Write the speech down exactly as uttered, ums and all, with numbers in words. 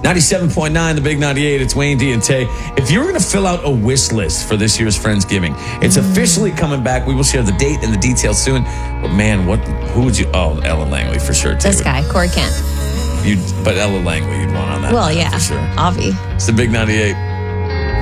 ninety-seven point nine, the Big ninety-eight. It's Wayne D and Tay. If you were going to fill out a wish list for this year's Friendsgiving, it's officially coming back. We will share the date and the details soon. But man, what? Who would you? Oh, Ella Langley for sure. Tay This would- guy, Corey Kent. You, but Ella Langley, you'd want on that. Well, lineup yeah, for sure. Avi. It's the Big ninety-eight.